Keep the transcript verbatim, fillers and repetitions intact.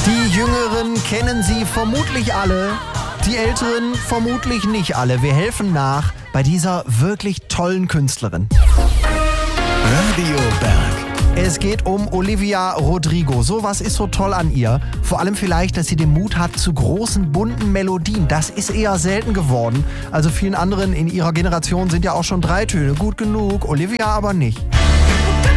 Die Jüngeren kennen sie vermutlich alle, die Älteren vermutlich nicht alle. Wir helfen nach bei dieser wirklich tollen Künstlerin. Radio Berg. Es geht um Olivia Rodrigo. So was ist so toll an ihr. Vor allem vielleicht, dass sie den Mut hat zu großen, bunten Melodien. Das ist eher selten geworden. Also vielen anderen in ihrer Generation sind ja auch schon drei Töne gut genug. Olivia aber nicht.